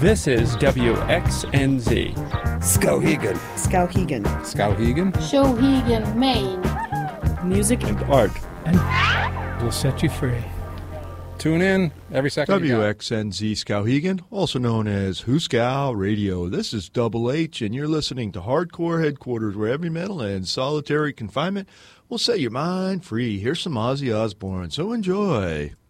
This is WXNZ. Skowhegan. Skowhegan. Skowhegan. Skowhegan, Maine. Music And art. And will set you free. Tune in every second. WXNZ Skowhegan, also known as Huskow Radio. This is Double H, and you're listening to Hardcore Headquarters, where heavy metal and solitary confinement will set your mind free. Here's some Ozzy Osbourne, so enjoy.